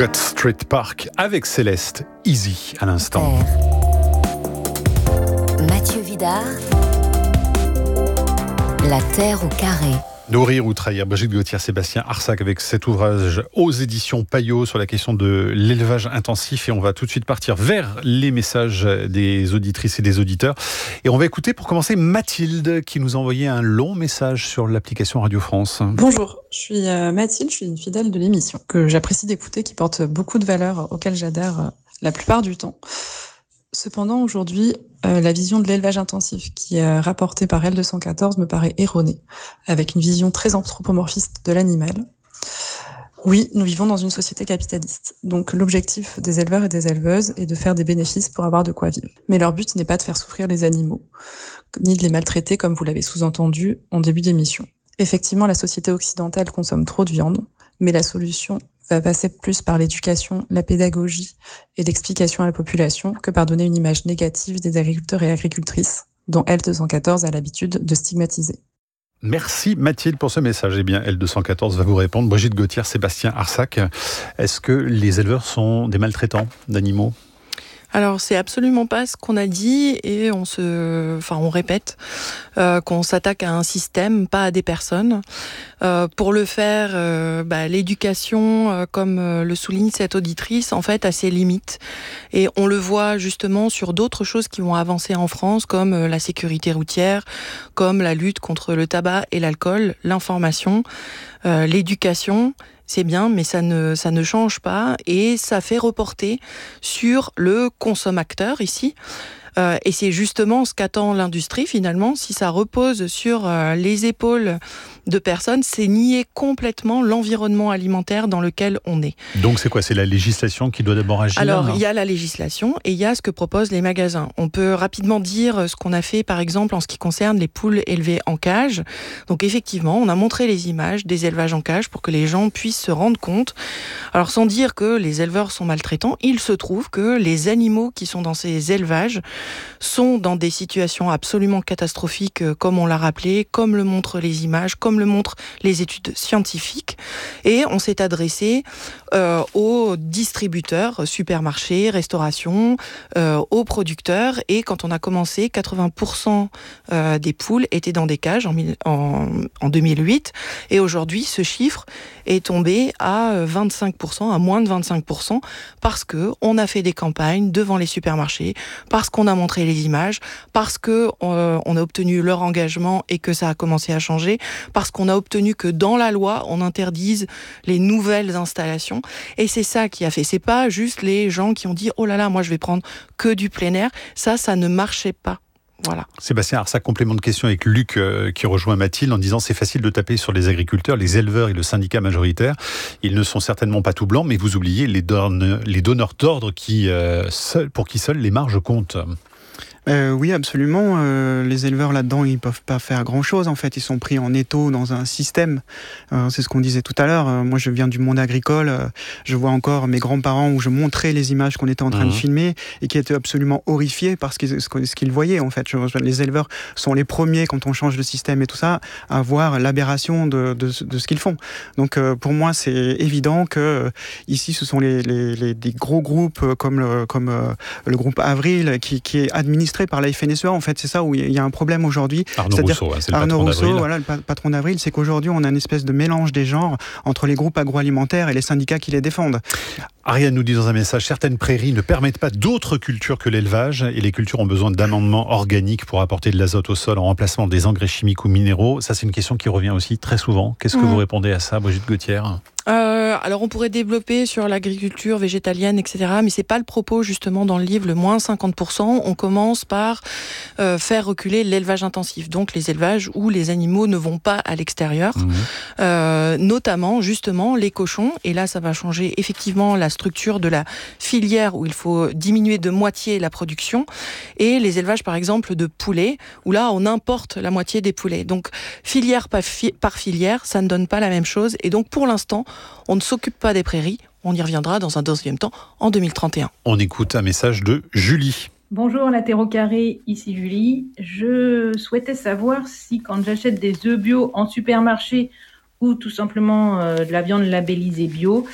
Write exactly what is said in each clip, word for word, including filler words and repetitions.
Scott Street Park avec Céleste, Easy à l'instant. Mathieu Vidard, La Terre au carré. Nourrir ou trahir, Brigitte Gauthier, Sébastien Arsac avec cet ouvrage aux éditions Payot sur la question de l'élevage intensif. Et on va tout de suite partir vers les messages des auditrices et des auditeurs. Et on va écouter pour commencer Mathilde qui nous a envoyé un long message sur l'application Radio France. Bonjour, je suis Mathilde, je suis une fidèle de l'émission que j'apprécie d'écouter, qui porte beaucoup de valeurs auxquelles j'adhère la plupart du temps. Cependant, aujourd'hui, euh, la vision de l'élevage intensif qui est rapportée par L deux cent quatorze me paraît erronée, avec une vision très anthropomorphiste de l'animal. Oui, nous vivons dans une société capitaliste, donc l'objectif des éleveurs et des éleveuses est de faire des bénéfices pour avoir de quoi vivre. Mais leur but n'est pas de faire souffrir les animaux, ni de les maltraiter comme vous l'avez sous-entendu en début d'émission. Effectivement, la société occidentale consomme trop de viande, mais la solution va passer plus par l'éducation, la pédagogie et l'explication à la population que par donner une image négative des agriculteurs et agricultrices, dont L deux cent quatorze a l'habitude de stigmatiser. Merci Mathilde pour ce message. Eh bien, L deux cent quatorze va vous répondre. Brigitte Gauthier, Sébastien Arsac, est-ce que les éleveurs sont des maltraitants d'animaux ? Alors, c'est absolument pas ce qu'on a dit et on se, enfin, on répète euh, qu'on s'attaque à un système, pas à des personnes. Euh, pour le faire, euh, bah, l'éducation, euh, comme euh, le souligne cette auditrice, en fait, a ses limites. Et on le voit justement sur d'autres choses qui vont avancer en France, comme euh, la sécurité routière, comme la lutte contre le tabac et l'alcool, l'information, euh, l'éducation. C'est bien, mais ça ne, ça ne change pas et ça fait reporter sur le consommateur ici. Euh, et c'est justement ce qu'attend l'industrie finalement. Si ça repose sur euh, les épaules de personnes, c'est nier complètement l'environnement alimentaire dans lequel on est. Donc c'est quoi ? C'est la législation qui doit d'abord agir ? Alors il y a la législation et il y a ce que proposent les magasins. On peut rapidement dire ce qu'on a fait par exemple en ce qui concerne les poules élevées en cage. Donc effectivement, on a montré les images des élevages en cage pour que les gens puissent se rendre compte. Alors sans dire que les éleveurs sont maltraitants, il se trouve que les animaux qui sont dans ces élevages sont dans des situations absolument catastrophiques, comme on l'a rappelé, comme le montrent les images, comme le montrent les études scientifiques. Et on s'est adressé euh, aux distributeurs, supermarchés, restauration, euh, aux producteurs. Et quand on a commencé, quatre-vingts pour cent euh, des poules étaient dans des cages en, en, en deux mille huit. Et aujourd'hui, ce chiffre est tombé à vingt-cinq pour cent, à moins de vingt-cinq pour cent, parce qu'on a fait des campagnes devant les supermarchés, parce qu'on a montré les images, parce qu'on euh, on a obtenu leur engagement et que ça a commencé à changer, parce qu'on a obtenu que dans la loi, on interdise les nouvelles installations. Et c'est ça qui a fait. C'est pas juste les gens qui ont dit « Oh là là, moi je vais prendre que du plein air ». Ça, ça ne marchait pas. Voilà. Sébastien Arsac, complément de question avec Luc euh, qui rejoint Mathilde en disant c'est facile de taper sur les agriculteurs, les éleveurs et le syndicat majoritaire. Ils ne sont certainement pas tout blancs, mais vous oubliez les, don- les donneurs d'ordre qui, euh, seuls, pour qui seuls les marges comptent. Euh, oui, absolument. Euh, les éleveurs là-dedans, ils peuvent pas faire grand-chose. En fait, ils sont pris en étau dans un système. Euh, c'est ce qu'on disait tout à l'heure. Euh, moi, je viens du monde agricole. Euh, je vois encore mes grands-parents où je montrais les images qu'on était en train mmh. de filmer et qui étaient absolument horrifiés par ce qu'ils, ce qu'ils voyaient. En fait, je, les éleveurs sont les premiers quand on change de système et tout ça à voir l'aberration de, de, de ce qu'ils font. Donc, euh, pour moi, c'est évident que euh, ici, ce sont les, les, les des gros groupes comme le, comme euh, le groupe Avril qui, qui est administré par la F N S E A. En fait, c'est ça où il y a un problème aujourd'hui. Arnaud C'est-à-dire, Rousseau, hein, c'est le Arnaud patron Rousseau, d'Avril. Voilà, le patron d'Avril, c'est qu'aujourd'hui, on a une espèce de mélange des genres entre les groupes agroalimentaires et les syndicats qui les défendent. Ariane nous dit dans un message, certaines prairies ne permettent pas d'autres cultures que l'élevage et les cultures ont besoin d'amendements organiques pour apporter de l'azote au sol en remplacement des engrais chimiques ou minéraux. Ça, c'est une question qui revient aussi très souvent. Qu'est-ce que mmh. vous répondez à ça, Brigitte Gauthier ? Euh, alors on pourrait développer sur l'agriculture végétalienne, et cetera. Mais c'est pas le propos justement dans le livre. Le moins cinquante pour cent, on commence par euh, faire reculer l'élevage intensif, donc les élevages où les animaux ne vont pas à l'extérieur, mmh. euh, notamment justement les cochons. Et là, ça va changer effectivement la structure de la filière où il faut diminuer de moitié la production. Et les élevages, par exemple, de poulets, où là, on importe la moitié des poulets. Donc filière par, fi- par filière, ça ne donne pas la même chose. Et donc pour l'instant, on ne s'occupe pas des prairies. On y reviendra dans un deuxième temps, en deux mille trente et un. On écoute un message de Julie. Bonjour, la Terre au carré, ici Julie. Je souhaitais savoir si quand j'achète des œufs bio en supermarché ou tout simplement euh, de la viande labellisée bio,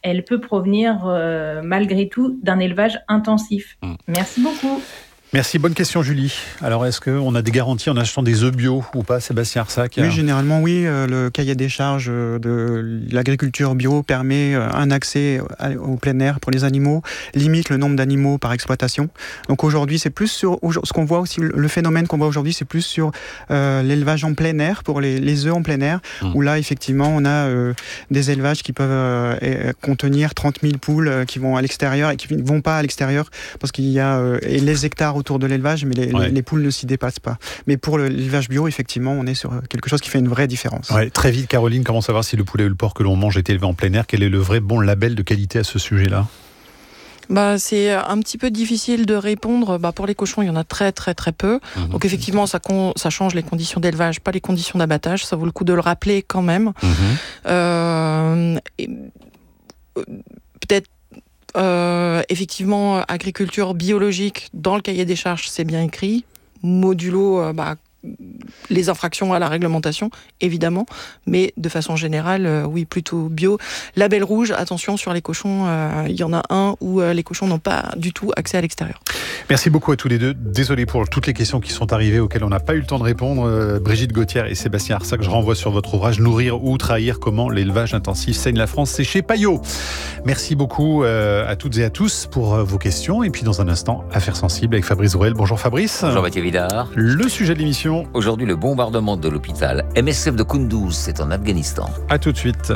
elle peut provenir euh, malgré tout d'un élevage intensif. Mmh. Merci beaucoup. Merci, bonne question Julie. Alors est-ce qu'on a des garanties en achetant des œufs bio ou pas, Sébastien Arsac? Oui, généralement oui. Le cahier des charges de l'agriculture bio permet un accès au plein air pour les animaux, limite le nombre d'animaux par exploitation. Donc aujourd'hui, c'est plus sur ce qu'on voit aussi, le phénomène qu'on voit aujourd'hui, c'est plus sur euh, l'élevage en plein air, pour les, les œufs en plein air, mmh. où là effectivement on a euh, des élevages qui peuvent euh, contenir trente mille poules euh, qui vont à l'extérieur et qui ne vont pas à l'extérieur parce qu'il y a euh, et les hectares autour de l'élevage, mais les, ouais. les poules ne s'y dépassent pas. Mais pour l'élevage bio, effectivement, on est sur quelque chose qui fait une vraie différence. Ouais, très vite, Caroline, comment savoir si le poulet ou le porc que l'on mange est élevé en plein air? Quel est le vrai bon label de qualité à ce sujet-là? Bah, c'est un petit peu difficile de répondre. Bah, pour les cochons, il y en a très très très peu. Mmh. Donc effectivement, ça, con, ça change les conditions d'élevage, pas les conditions d'abattage. Ça vaut le coup de le rappeler quand même. Mmh. Euh, et, euh, peut-être Euh, effectivement, agriculture biologique, dans le cahier des charges, c'est bien écrit. Modulo, euh, bah, les infractions à la réglementation, évidemment, mais de façon générale, euh, oui, plutôt bio. Label rouge, attention sur les cochons, il euh, y en a un où euh, les cochons n'ont pas du tout accès à l'extérieur. Merci beaucoup à tous les deux. Désolé pour toutes les questions qui sont arrivées auxquelles on n'a pas eu le temps de répondre. Euh, Brigitte Gauthier et Sébastien Arsac, je renvoie sur votre ouvrage Nourrir ou trahir, comment l'élevage intensif saigne la France. C'est chez Payot. Merci beaucoup euh, à toutes et à tous pour euh, vos questions. Et puis dans un instant, Affaires sensibles avec Fabrice Rouel. Bonjour Fabrice. Bonjour Mathieu Vidard. Le sujet de l'émission. Aujourd'hui, le bombardement de l'hôpital M S F de Kunduz, c'est en Afghanistan. À tout de suite.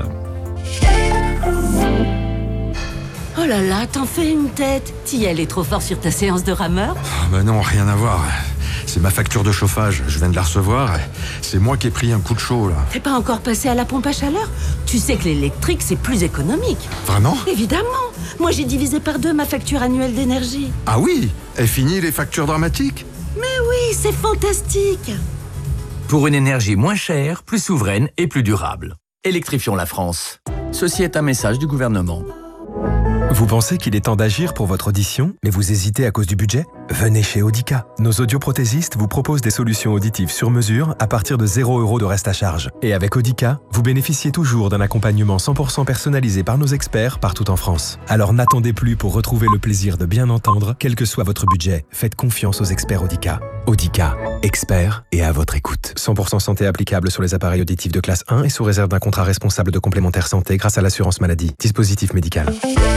Oh là là, t'en fais une tête. T'y allais trop fort sur ta séance de rameur? Oh bah non, rien à voir. C'est ma facture de chauffage, je viens de la recevoir. C'est moi qui ai pris un coup de chaud, là. T'es pas encore passé à la pompe à chaleur? Tu sais que l'électrique, c'est plus économique. Vraiment? Évidemment. Moi, j'ai divisé par deux ma facture annuelle d'énergie. Ah oui? Est fini les factures dramatiques? Mais oui, c'est fantastique. Pour une énergie moins chère, plus souveraine et plus durable. Électrifions la France. Ceci est un message du gouvernement. Vous pensez qu'il est temps d'agir pour votre audition, mais vous hésitez à cause du budget? Venez chez Audica. Nos audioprothésistes vous proposent des solutions auditives sur mesure à partir de zéro euro de reste à charge. Et avec Audica, vous bénéficiez toujours d'un accompagnement cent pour cent personnalisé par nos experts partout en France. Alors n'attendez plus pour retrouver le plaisir de bien entendre, quel que soit votre budget. Faites confiance aux experts Audica. Audica, experts et à votre écoute. cent pour cent santé applicable sur les appareils auditifs de classe un et sous réserve d'un contrat responsable de complémentaire santé grâce à l'assurance maladie. Dispositif médical.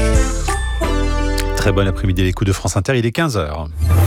Très bon après-midi à l'écoute de France Inter, il est quinze heures.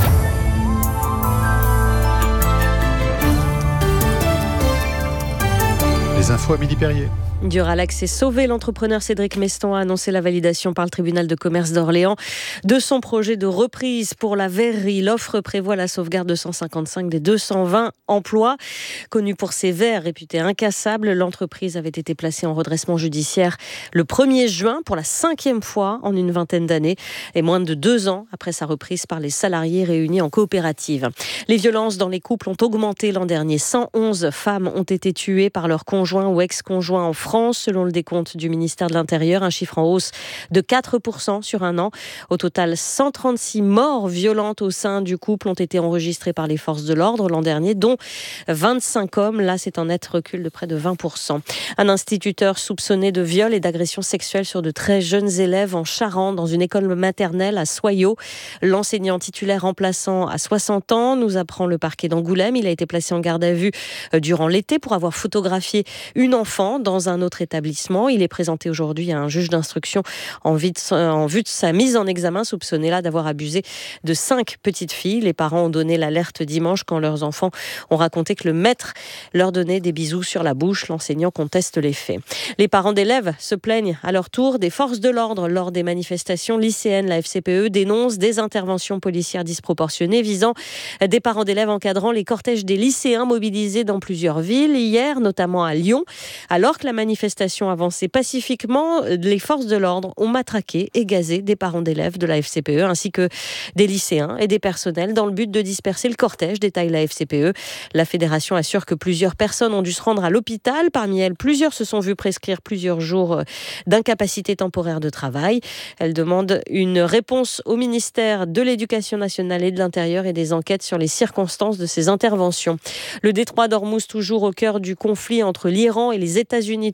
Les infos à Midi Perrier. Duralex est sauvé. L'entrepreneur Cédric Meston a annoncé la validation par le tribunal de commerce d'Orléans de son projet de reprise pour la verrerie. L'offre prévoit la sauvegarde de cent cinquante-cinq des deux cent vingt emplois. Connue pour ses verres réputés incassables, l'entreprise avait été placée en redressement judiciaire le premier juin pour la cinquième fois en une vingtaine d'années et moins de deux ans après sa reprise par les salariés réunis en coopérative. Les violences dans les couples ont augmenté l'an dernier. cent onze femmes ont été tuées par leur conjoint ou ex-conjoint en France. Selon le décompte du ministère de l'Intérieur, un chiffre en hausse de quatre pour cent sur un an. Au total, cent trente-six morts violentes au sein du couple ont été enregistrées par les forces de l'ordre l'an dernier, dont vingt-cinq hommes. Là, c'est un net recul de près de vingt pour cent. Un instituteur soupçonné de viol et d'agression sexuelle sur de très jeunes élèves en Charente, dans une école maternelle à Soyaux. L'enseignant titulaire remplaçant à soixante ans, nous apprend le parquet d'Angoulême. Il a été placé en garde à vue durant l'été pour avoir photographié une enfant dans un autre établissement. Il est présenté aujourd'hui à un juge d'instruction en vue de, en vue de sa mise en examen, soupçonné là d'avoir abusé de cinq petites filles. Les parents ont donné l'alerte dimanche quand leurs enfants ont raconté que le maître leur donnait des bisous sur la bouche. L'enseignant conteste les faits. Les parents d'élèves se plaignent à leur tour des forces de l'ordre lors des manifestations lycéennes. La F C P E dénonce des interventions policières disproportionnées visant des parents d'élèves encadrant les cortèges des lycéens mobilisés dans plusieurs villes. Hier, notamment à Lyon, alors que la manifestation avançait pacifiquement, les forces de l'ordre ont matraqué et gazé des parents d'élèves de la F C P E ainsi que des lycéens et des personnels dans le but de disperser le cortège, détaille la F C P E. La fédération assure que plusieurs personnes ont dû se rendre à l'hôpital. Parmi elles, plusieurs se sont vues prescrire plusieurs jours d'incapacité temporaire de travail. Elle demande une réponse au ministère de l'Éducation nationale et de l'Intérieur et des enquêtes sur les circonstances de ces interventions. Le détroit d'Ormuz, toujours au cœur du conflit entre l'Iran et les États-Unis.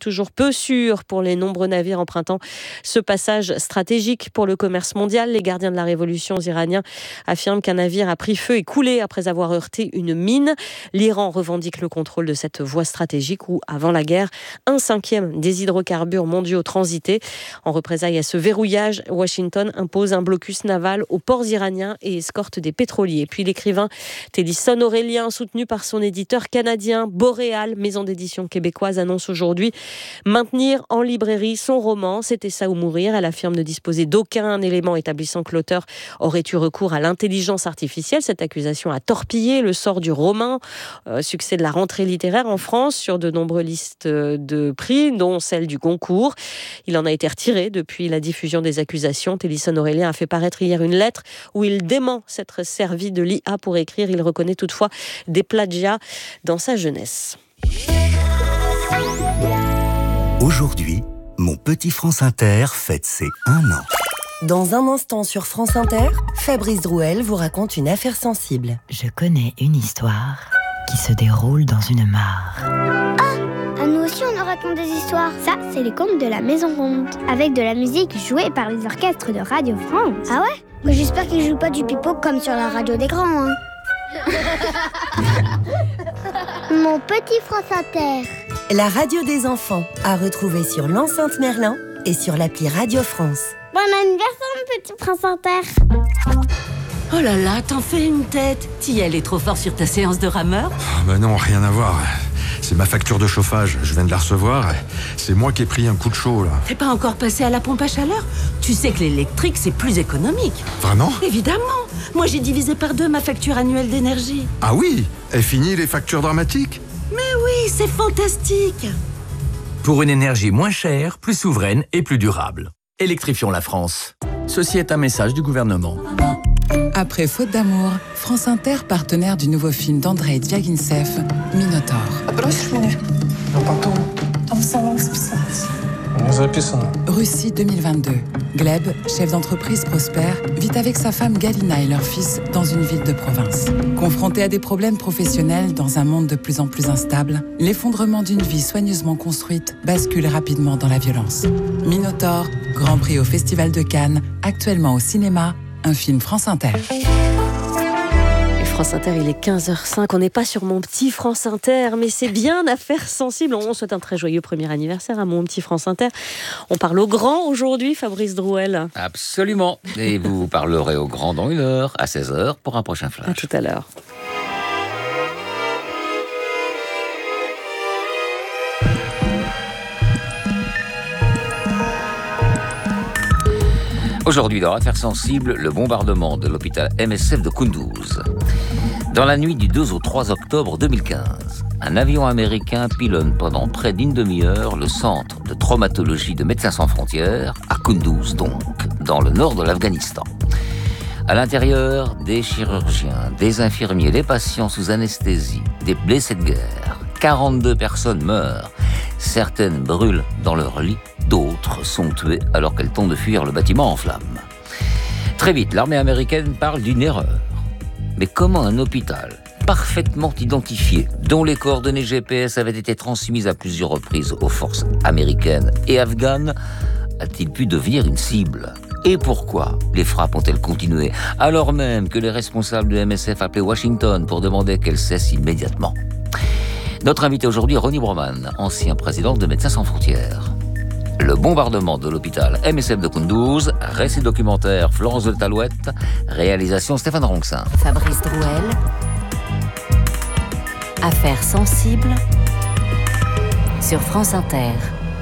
toujours peu sûr pour les nombreux navires empruntant ce passage stratégique pour le commerce mondial. Les gardiens de la révolution iraniens affirment qu'un navire a pris feu et coulé après avoir heurté une mine. L'Iran revendique le contrôle de cette voie stratégique où, avant la guerre, un cinquième des hydrocarbures mondiaux transitaient. En représailles à ce verrouillage, Washington impose un blocus naval aux ports iraniens et escorte des pétroliers. Puis l'écrivain Tennyson Aurélien, soutenu par son éditeur canadien Boréal, maison d'édition québécoise, annonce aujourd'hui maintenir en librairie son roman « C'était ça ou mourir ». Elle affirme ne disposer d'aucun élément établissant que l'auteur aurait eu recours à l'intelligence artificielle. Cette accusation a torpillé le sort du roman, euh, succès de la rentrée littéraire en France sur de nombreuses listes de prix, dont celle du Goncourt. Il en a été retiré depuis la diffusion des accusations. Tennyson Aurélien a fait paraître hier une lettre où il dément s'être servi de l'I A pour écrire. Il reconnaît toutefois des plagiats dans sa jeunesse. Aujourd'hui, mon petit France Inter fête ses un an. Dans un instant sur France Inter, Fabrice Drouel vous raconte une affaire sensible. Je connais une histoire qui se déroule dans une mare. Ah, à nous aussi on nous raconte des histoires. Ça, c'est les contes de la Maison Ronde, avec de la musique jouée par les orchestres de Radio France. Ah ouais? Mais j'espère qu'ils jouent pas du pipeau comme sur la radio des grands, hein. Mon petit France Inter. La radio des enfants, à retrouver sur l'enceinte Merlin et sur l'appli Radio France. Bon anniversaire, mon petit Prince Inter. Oh là là, t'en fais une tête. Tiel est trop fort sur ta séance de rameur? Ah bah non, rien à voir. C'est ma facture de chauffage, je viens de la recevoir. C'est moi qui ai pris un coup de chaud, là. T'es pas encore passé à la pompe à chaleur? Tu sais que l'électrique, c'est plus économique. Vraiment? Évidemment. Moi, j'ai divisé par deux ma facture annuelle d'énergie. Ah oui? Est fini les factures dramatiques? Mais oui, c'est fantastique. Pour une énergie moins chère, plus souveraine et plus durable. Électrifions la France. Ceci est un message du gouvernement. Après Faute d'amour, France Inter, partenaire du nouveau film d'Andrei Dviagintsev, Minotaur. Russie deux mille vingt-deux. Gleb, chef d'entreprise prospère, vit avec sa femme Galina et leur fils dans une ville de province. Confronté à des problèmes professionnels dans un monde de plus en plus instable, l'effondrement d'une vie soigneusement construite bascule rapidement dans la violence. Minotaur, Grand Prix au Festival de Cannes, actuellement au cinéma, un film France Inter. France Inter, il est quinze heures cinq. On n'est pas sur mon petit France Inter, mais c'est bien affaire sensible. On souhaite un très joyeux premier anniversaire à mon petit France Inter. On parle au grand aujourd'hui, Fabrice Drouel. Absolument. Et vous parlerez au grand dans une heure, à seize heures, pour un prochain flash. À tout à l'heure. Aujourd'hui, dans l'affaire sensible, le bombardement de l'hôpital M S F de Kunduz. Dans la nuit du deux au trois octobre deux mille quinze, un avion américain pilonne pendant près d'une demi-heure le centre de traumatologie de Médecins sans frontières, à Kunduz donc, dans le nord de l'Afghanistan. À l'intérieur, des chirurgiens, des infirmiers, des patients sous anesthésie, des blessés de guerre. quarante-deux personnes meurent. Certaines brûlent dans leur lit, d'autres sont tuées alors qu'elles tentent de fuir le bâtiment en flammes. Très vite, l'armée américaine parle d'une erreur. Mais comment un hôpital parfaitement identifié, dont les coordonnées G P S avaient été transmises à plusieurs reprises aux forces américaines et afghanes, a-t-il pu devenir une cible ? Et pourquoi les frappes ont-elles continué, alors même que les responsables de M S F appelaient Washington pour demander qu'elle cesse immédiatement ? Notre invité aujourd'hui est Ronnie Broman, ancien président de Médecins sans frontières. Le bombardement de l'hôpital M S F de Kunduz, récit documentaire Florence de Talouette, réalisation Stéphane Ronxin. Fabrice Drouel, affaire sensible sur France Inter.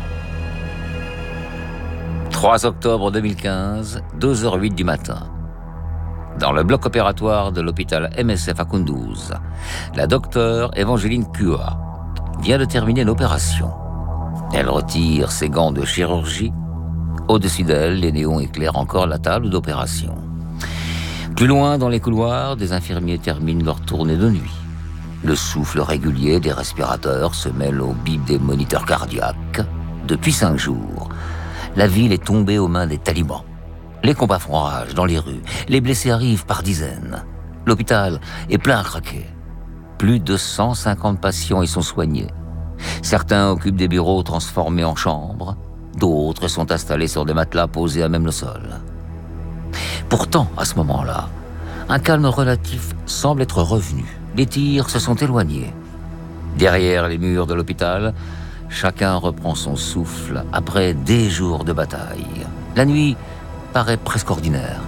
trois octobre deux mille quinze, deux heures huit du matin. Dans le bloc opératoire de l'hôpital M S F à Kunduz, la docteure Evangeline Kua vient de terminer l'opération. Elle retire ses gants de chirurgie. Au-dessus d'elle, les néons éclairent encore la table d'opération. Plus loin, dans les couloirs, des infirmiers terminent leur tournée de nuit. Le souffle régulier des respirateurs se mêle au bip des moniteurs cardiaques. Depuis cinq jours, la ville est tombée aux mains des talibans. Les combats font rage dans les rues. Les blessés arrivent par dizaines. L'hôpital est plein à craquer. Plus de cent cinquante patients y sont soignés. Certains occupent des bureaux transformés en chambres, d'autres sont installés sur des matelas posés à même le sol. Pourtant, à ce moment-là, un calme relatif semble être revenu. Les tirs se sont éloignés. Derrière les murs de l'hôpital, chacun reprend son souffle après des jours de bataille. La nuit paraît presque ordinaire.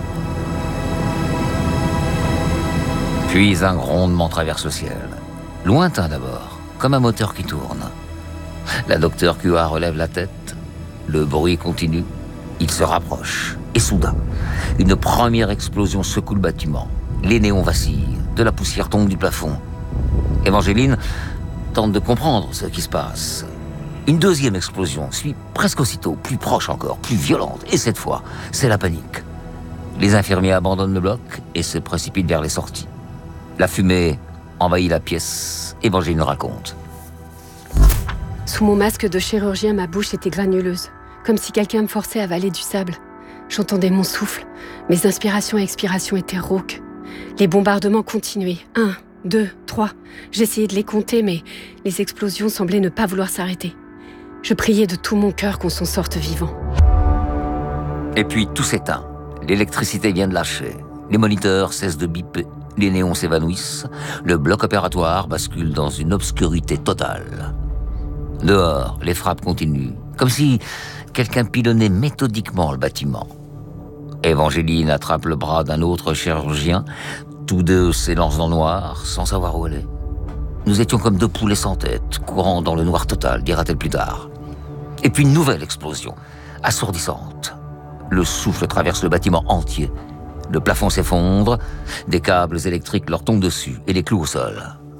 Puis un grondement traverse le ciel. Lointain d'abord, comme un moteur qui tourne. La docteure Q A relève la tête. Le bruit continue. Il se rapproche. Et soudain, une première explosion secoue le bâtiment. Les néons vacillent. De la poussière tombe du plafond. Évangéline tente de comprendre ce qui se passe. Une deuxième explosion suit presque aussitôt, plus proche encore, plus violente. Et cette fois, c'est la panique. Les infirmiers abandonnent le bloc et se précipitent vers les sorties. La fumée envahit la pièce. Évangéline raconte. Sous mon masque de chirurgien, ma bouche était granuleuse, comme si quelqu'un me forçait à avaler du sable. J'entendais mon souffle. Mes inspirations et expirations étaient rauques. Les bombardements continuaient. Un, deux, trois. J'essayais de les compter, mais les explosions semblaient ne pas vouloir s'arrêter. Je priais de tout mon cœur qu'on s'en sorte vivant. Et puis tout s'éteint. L'électricité vient de lâcher. Les moniteurs cessent de biper. Les néons s'évanouissent. Le bloc opératoire bascule dans une obscurité totale. Dehors, les frappes continuent. Comme si quelqu'un pilonnait méthodiquement le bâtiment. Évangéline attrape le bras d'un autre chirurgien. Tous deux s'élancent dans le noir, sans savoir où elle est. Nous étions comme deux poulets sans tête, courant dans le noir total, dira-t-elle plus tard. Et puis une nouvelle explosion, assourdissante. Le souffle traverse le bâtiment entier. Le plafond s'effondre, des câbles électriques leur tombent dessus et les clouent au sol.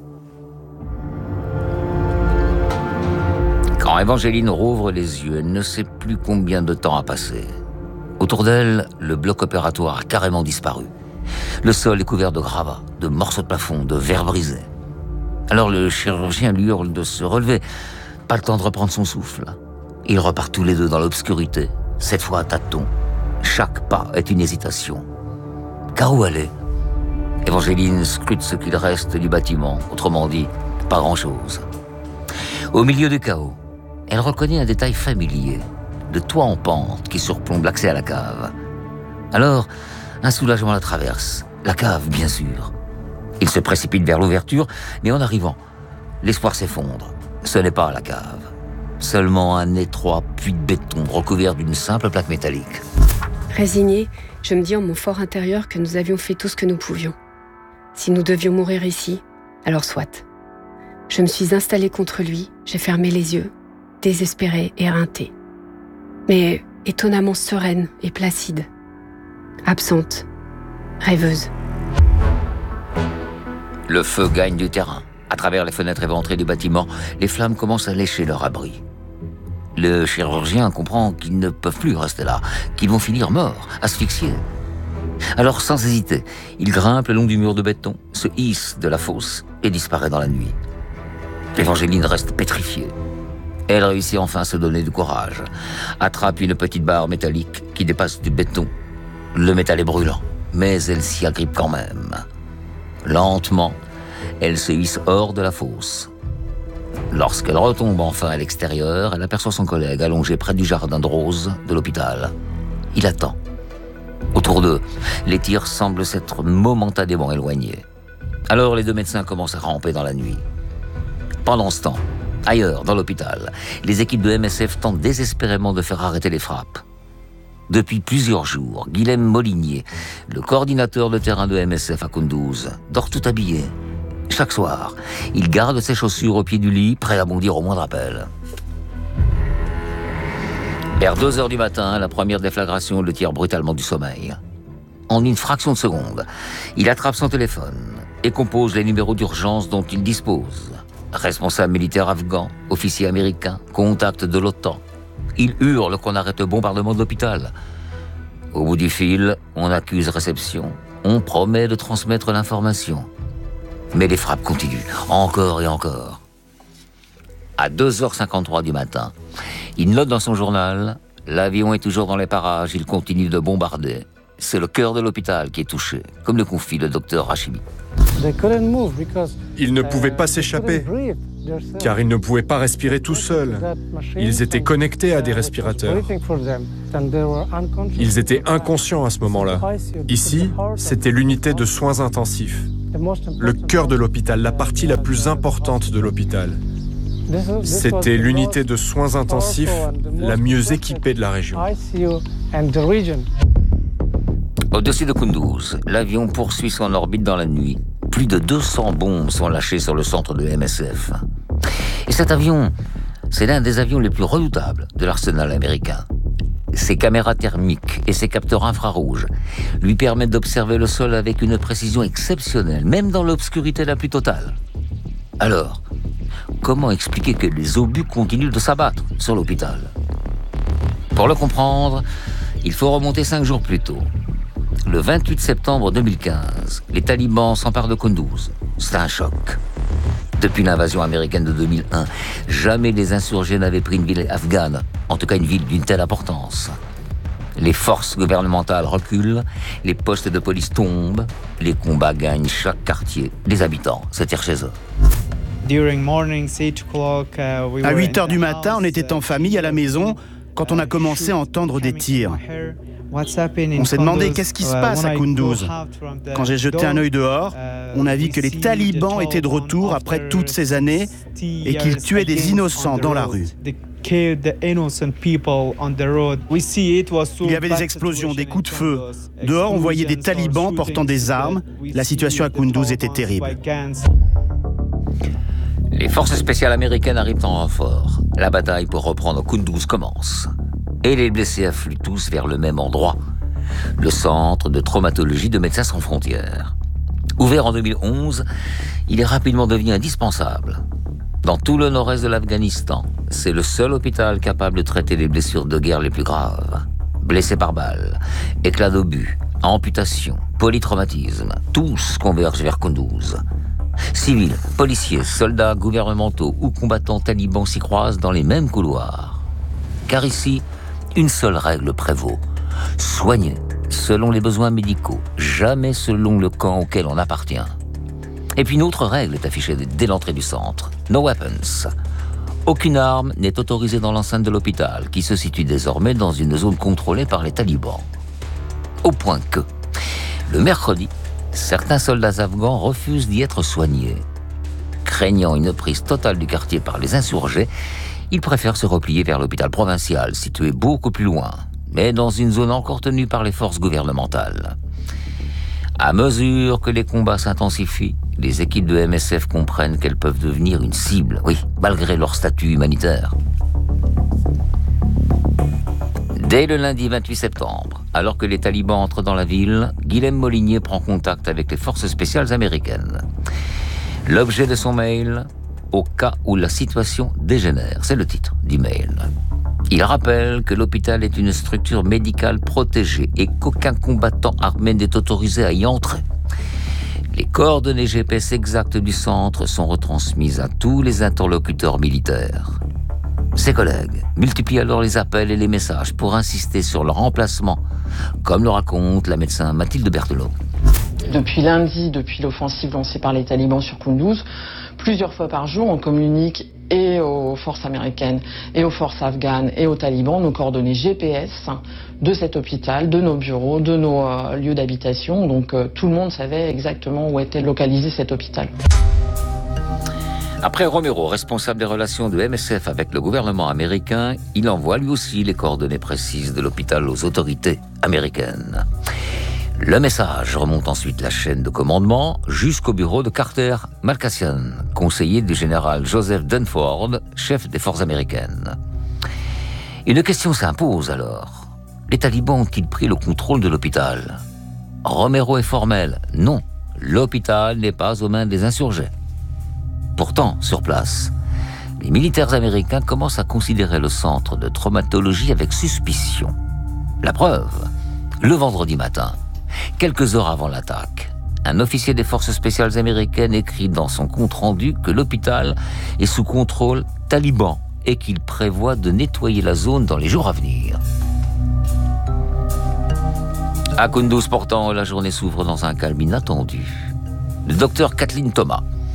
Quand Évangéline rouvre les yeux, elle ne sait plus combien de temps a passé. Autour d'elle, le bloc opératoire a carrément disparu. Le sol est couvert de gravats, de morceaux de plafond, de verres brisés. Alors le chirurgien lui hurle de se relever. Pas le temps de reprendre son souffle. Ils repartent tous les deux dans l'obscurité, cette fois à tâtons. Chaque pas est une hésitation. Car où aller ? Évangéline scrute ce qu'il reste du bâtiment, autrement dit, pas grand-chose. Au milieu du chaos, elle reconnaît un détail familier, le toit en pente qui surplombe l'accès à la cave. Alors, un soulagement la traverse, la cave bien sûr. Il se précipite vers l'ouverture, mais en arrivant, l'espoir s'effondre. Ce n'est pas la cave, seulement un étroit puits de béton recouvert d'une simple plaque métallique. Résignée, je me dis en mon fort intérieur que nous avions fait tout ce que nous pouvions. Si nous devions mourir ici, alors soit. Je me suis installée contre lui, j'ai fermé les yeux, désespérée, éreintée. Mais étonnamment sereine et placide. Absente, rêveuse. Le feu gagne du terrain. À travers les fenêtres éventrées du bâtiment, les flammes commencent à lécher leur abri. Le chirurgien comprend qu'ils ne peuvent plus rester là, qu'ils vont finir morts, asphyxiés. Alors, sans hésiter, il grimpe le long du mur de béton, se hisse de la fosse et disparaît dans la nuit. Évangéline reste pétrifiée. Elle réussit enfin à se donner du courage, attrape une petite barre métallique qui dépasse du béton. Le métal est brûlant, mais elle s'y agrippe quand même. Lentement, elle se hisse hors de la fosse. Lorsqu'elle retombe enfin à l'extérieur, elle aperçoit son collègue allongé près du jardin de roses de l'hôpital. Il attend. Autour d'eux, les tirs semblent s'être momentanément éloignés. Alors les deux médecins commencent à ramper dans la nuit. Pendant ce temps, ailleurs, dans l'hôpital, les équipes de M S F tentent désespérément de faire arrêter les frappes. Depuis plusieurs jours, Guilhem Molinier, le coordinateur de terrain de M S F à Kunduz, dort tout habillé. Chaque soir, il garde ses chaussures au pied du lit, prêt à bondir au moindre appel. Vers deux heures du matin, la première déflagration le tire brutalement du sommeil. En une fraction de seconde, il attrape son téléphone et compose les numéros d'urgence dont il dispose. Responsable militaire afghan, officier américain, contact de l'OTAN. Il hurle qu'on arrête le bombardement de l'hôpital. Au bout du fil, on accuse réception. On promet de transmettre l'information. Mais les frappes continuent, encore et encore. À deux heures cinquante-trois du matin, il note dans son journal « L'avion est toujours dans les parages, il continue de bombarder. C'est le cœur de l'hôpital qui est touché, comme le confie le docteur Hachimi. » Ils ne pouvaient pas s'échapper. car ils ne pouvaient pas respirer tout seuls. Ils étaient connectés à des respirateurs. Ils étaient inconscients à ce moment-là. Ici, c'était l'unité de soins intensifs. Le cœur de l'hôpital, la partie la plus importante de l'hôpital. C'était l'unité de soins intensifs la mieux équipée de la région. Au-dessus de Kunduz, l'avion poursuit son orbite dans la nuit. Plus de deux cents bombes sont lâchées sur le centre de M S F. Et cet avion, c'est l'un des avions les plus redoutables de l'arsenal américain. Ses caméras thermiques et ses capteurs infrarouges lui permettent d'observer le sol avec une précision exceptionnelle, même dans l'obscurité la plus totale. Alors, comment expliquer que les obus continuent de s'abattre sur l'hôpital? Pour le comprendre, il faut remonter cinq jours plus tôt. Le vingt-huit septembre deux mille quinze, les talibans s'emparent de Kunduz. C'est un choc. Depuis l'invasion américaine de deux mille un, jamais les insurgés n'avaient pris une ville afghane, en tout cas une ville d'une telle importance. Les forces gouvernementales reculent, les postes de police tombent, les combats gagnent chaque quartier, les habitants se tirent chez eux. À huit heures du matin, on était en famille à la maison quand on a commencé à entendre des tirs. On s'est demandé qu'est-ce qui se passe à Kunduz. Quand j'ai jeté un œil dehors, on a vu que les talibans étaient de retour après toutes ces années et qu'ils tuaient des innocents dans la rue. Il y avait des explosions, des coups de feu. Dehors, on voyait des talibans portant des armes. La situation à Kunduz était terrible. Les forces spéciales américaines arrivent en renfort. La bataille pour reprendre Kunduz commence. Et les blessés affluent tous vers le même endroit, le centre de traumatologie de Médecins sans frontières. Ouvert en deux mille onze, il est rapidement devenu indispensable. Dans tout le nord-est de l'Afghanistan, c'est le seul hôpital capable de traiter les blessures de guerre les plus graves. Blessés par balle, éclats d'obus, amputation, polytraumatisme, tous convergent vers Kunduz. Civils, policiers, soldats gouvernementaux ou combattants talibans s'y croisent dans les mêmes couloirs. Car ici, une seule règle prévaut. Soigner selon les besoins médicaux, jamais selon le camp auquel on appartient. Et puis une autre règle est affichée dès l'entrée du centre. No weapons. Aucune arme n'est autorisée dans l'enceinte de l'hôpital, qui se situe désormais dans une zone contrôlée par les talibans. Au point que, le mercredi, certains soldats afghans refusent d'y être soignés. Craignant une prise totale du quartier par les insurgés, ils préfèrent se replier vers l'hôpital provincial, situé beaucoup plus loin, mais dans une zone encore tenue par les forces gouvernementales. À mesure que les combats s'intensifient, les équipes de M S F comprennent qu'elles peuvent devenir une cible, oui, malgré leur statut humanitaire. Dès le lundi vingt-huit septembre, alors que les talibans entrent dans la ville, Guilhem Molinier prend contact avec les forces spéciales américaines. L'objet de son mail, au cas où la situation dégénère, c'est le titre du mail. Il rappelle que l'hôpital est une structure médicale protégée et qu'aucun combattant armé n'est autorisé à y entrer. Les coordonnées G P S exactes du centre sont retransmises à tous les interlocuteurs militaires. Ses collègues multiplient alors les appels et les messages pour insister sur leur emplacement, comme le raconte la médecin Mathilde Berthelot. Depuis lundi, depuis l'offensive lancée par les talibans sur Kunduz, plusieurs fois par jour, on communique et aux forces américaines, et aux forces afghanes, et aux talibans, nos coordonnées G P S de cet hôpital, de nos bureaux, de nos euh, lieux d'habitation. Donc euh, tout le monde savait exactement où était localisé cet hôpital. Après Romero, responsable des relations de M S F avec le gouvernement américain, il envoie lui aussi les coordonnées précises de l'hôpital aux autorités américaines. Le message remonte ensuite la chaîne de commandement jusqu'au bureau de Carter Malkassian, conseiller du général Joseph Dunford, chef des forces américaines. Une question s'impose alors. Les talibans ont-ils pris le contrôle de l'hôpital? Romero est formel. Non, l'hôpital n'est pas aux mains des insurgés. Pourtant, sur place, les militaires américains commencent à considérer le centre de traumatologie avec suspicion. La preuve, le vendredi matin, quelques heures avant l'attaque, un officier des forces spéciales américaines écrit dans son compte-rendu que l'hôpital est sous contrôle taliban et qu'il prévoit de nettoyer la zone dans les jours à venir. À Kunduz, pourtant, la journée s'ouvre dans un calme inattendu. Le docteur Kathleen Thomas,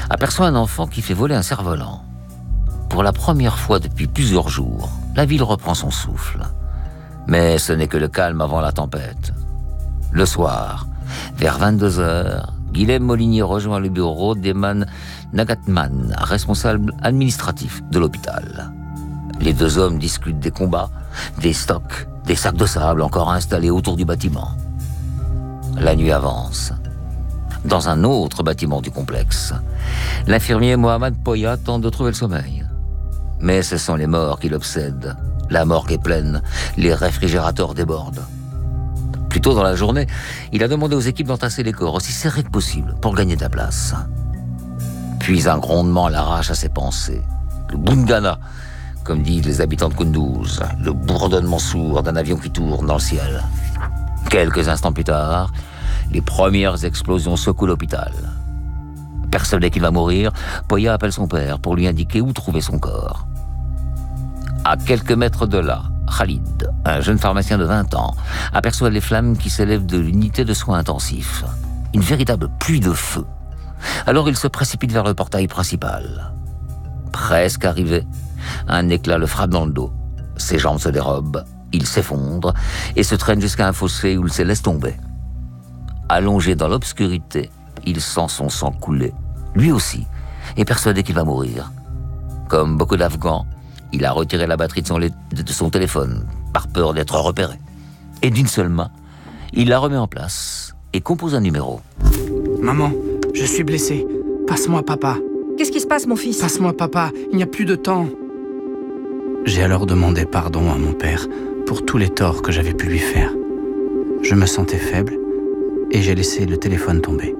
aperçoit un enfant qui fait voler un cerf-volant. Pour la première fois depuis plusieurs jours, la ville reprend son souffle. Mais ce n'est que le calme avant la tempête. Le soir, vers vingt-deux heures, Guilhem Molinier rejoint le bureau d'Eman Nagatman, responsable administratif de l'hôpital. Les deux hommes discutent des combats, des stocks, des sacs de sable encore installés autour du bâtiment. La nuit avance. Dans un autre bâtiment du complexe, l'infirmier Mohamed Poya tente de trouver le sommeil. Mais ce sont les morts qui l'obsèdent. La morgue est pleine, les réfrigérateurs débordent. Plus tôt dans la journée, il a demandé aux équipes d'entasser les corps aussi serrés que possible pour gagner de la place. Puis un grondement l'arrache à ses pensées. Le Bungana, comme disent les habitants de Kunduz, le bourdonnement sourd d'un avion qui tourne dans le ciel. Quelques instants plus tard, les premières explosions secouent l'hôpital. Persuadé qu'il va mourir, Poya appelle son père pour lui indiquer où trouver son corps. À quelques mètres de là, Khalid, un jeune pharmacien de vingt ans, aperçoit les flammes qui s'élèvent de l'unité de soins intensifs. Une véritable pluie de feu. Alors il se précipite vers le portail principal. Presque arrivé, un éclat le frappe dans le dos. Ses jambes se dérobent, il s'effondre et se traîne jusqu'à un fossé où il se laisse tomber. Allongé dans l'obscurité, il sent son sang couler. Lui aussi est persuadé qu'il va mourir. Comme beaucoup d'Afghans, il a retiré la batterie de son, de son téléphone par peur d'être repéré. Et d'une seule main, il la remet en place et compose un numéro. Maman, je suis blessé. Passe-moi papa. Qu'est-ce qui se passe, mon fils? Passe-moi papa, il n'y a plus de temps. J'ai alors demandé pardon à mon père pour tous les torts que j'avais pu lui faire. Je me sentais faible et j'ai laissé le téléphone tomber.